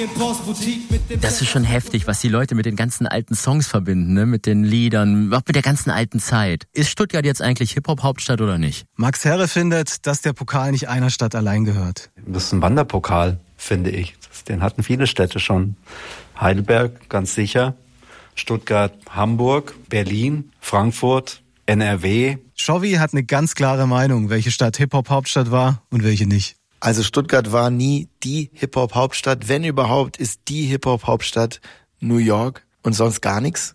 Das ist schon heftig, was die Leute mit den ganzen alten Songs verbinden, ne? Mit den Liedern, auch mit der ganzen alten Zeit. Ist Stuttgart jetzt eigentlich Hip-Hop-Hauptstadt oder nicht? Max Herre findet, dass der Pokal nicht einer Stadt allein gehört. Das ist ein Wanderpokal, finde ich. Den hatten viele Städte schon. Heidelberg, ganz sicher. Stuttgart, Hamburg, Berlin, Frankfurt, NRW. Shovi hat eine ganz klare Meinung, welche Stadt Hip-Hop-Hauptstadt war und welche nicht. Also Stuttgart war nie die Hip-Hop-Hauptstadt. Wenn überhaupt, ist die Hip-Hop-Hauptstadt New York und sonst gar nichts.